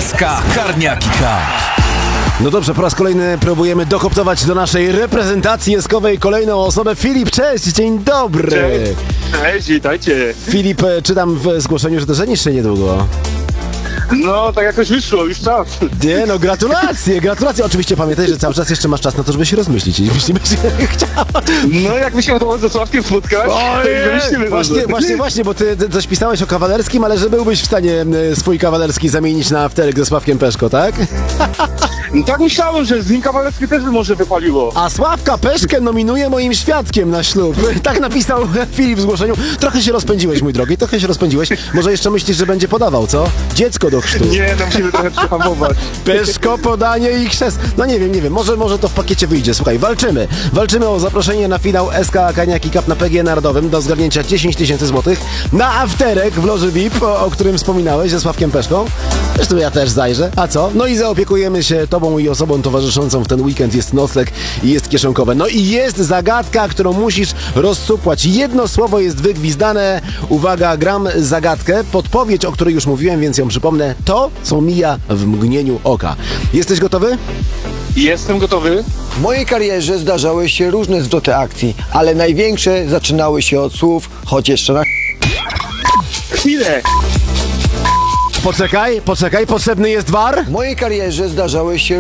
SK Karniaki Cup. No dobrze, po raz kolejny próbujemy dokoptować do naszej reprezentacji eskowej kolejną osobę. Filip, cześć, dzień dobry. Cześć, witajcie. Filip, czytam w zgłoszeniu, że to żenisz się niedługo. No, tak jakoś wyszło, już czas. Nie no, gratulacje. Oczywiście pamiętaj, że cały czas jeszcze masz czas na to, żeby się rozmyślić, jeśli byś chciał. No, jak my się udało ze Sławkiem spotkać, to i wymyślimy Właśnie, bo ty coś pisałeś o kawalerskim, ale że byłbyś w stanie swój kawalerski zamienić na afterek ze Sławkiem Peszko, tak? No, tak myślałem, że z nim kawalerski też by może wypaliło. A Sławka Peszkę nominuje moim świadkiem na ślub. Tak napisał Filip w zgłoszeniu. Trochę się rozpędziłeś, mój drogi, Może jeszcze myślisz, że będzie podawał, co? Dziecko do chrztu. Nie, no musimy trochę przehamować. Peszko, podanie i chrzest. No nie wiem, może to w pakiecie wyjdzie. Słuchaj, walczymy o zaproszenie na finał SK Karniaki Cup na PG Narodowym do zgarnięcia 10 000 złotych na afterek w loży VIP, o którym wspominałeś, ze Sławkiem Peszką. Zresztą ja też zajrzę. A co? No i zaopiekujemy się tobą i osobą towarzyszącą w ten weekend. Jest nocleg i jest kieszonkowe. No i jest zagadka, którą musisz rozsupłać. Jedno słowo jest wygwizdane. Uwaga, gram zagadkę. Podpowiedź, o której już mówiłem, więc ją przypomnę. To, co mija w mgnieniu oka. Jesteś gotowy? Jestem gotowy. W mojej karierze zdarzały się różne zwroty akcji, ale największe zaczynały się od słów, choć jeszcze na... Chwilę. Poczekaj, potrzebny jest war? W mojej karierze zdarzały się